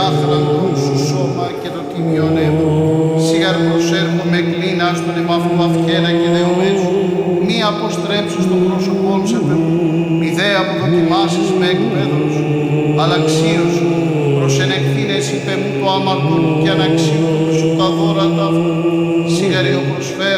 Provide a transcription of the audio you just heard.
άχραντον σου σώμα και το τίμιον αίμα. Σιγαρ προσέρχομαι κλίνα στον εμαυτού αυχένα και δεωμέσου, μη αποστρέψεις το πρόσωπόν σε πεμού, μη δε αποδοκιμάσεις με εκπαίδρος, αλλά αξίωσου, προσενεχθήνες είπε μου το άμαρτον και αναξιούν σου τα δώρα ταύτα. Σιγαρ ο προσφέρον